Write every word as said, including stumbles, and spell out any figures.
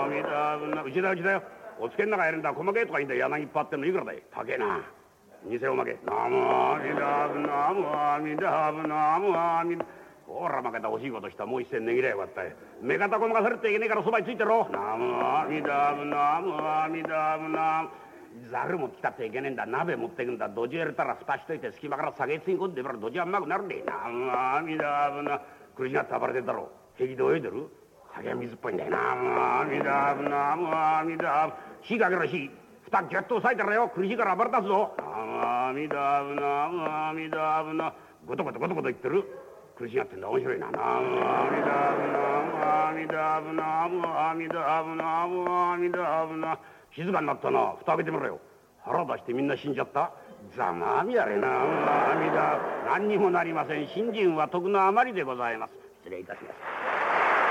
阿弥陀仏な。うちだうちだよ。おつけん中やるんだ。細けえとかいいんだよ。柳いっぱいあってんのいくらだい。高えな。偽おまけ。南無阿弥陀仏南無阿弥陀仏南無阿弥陀。ほら負けた。惜しいことした。もう一銭値切れよかったよ。目方ごまかされていけねえからそばについてろ。南無阿弥陀仏南無阿弥陀仏南無。ざる持ってきたっていけねえんだ。鍋持ってくんだ。どじ入れたらスパしといて隙間から酒つぎ込んでからどじはうまくなるんで。南無阿弥陀仏な。苦しがって暴れてんだろ。敵で泳いでる。酒は水っぽいんだよ。南無阿弥陀仏南無阿弥陀仏。火かけろ火。蓋ギュッと押さえたらよ。苦しいから暴れ出すぞ。南無阿弥陀仏南無阿弥陀仏な。ゴトゴトゴトゴト言ってる。苦しがってんだ。面白いな。南無阿弥陀仏南無阿弥陀仏南無阿弥陀仏南無阿弥陀仏な。静かになったな。蓋開けてみろよ。腹出してみんな死んじゃった。ざまあみやれな。南無阿弥陀。何にもなりません。信心は徳のあまりでございます。失礼いたします。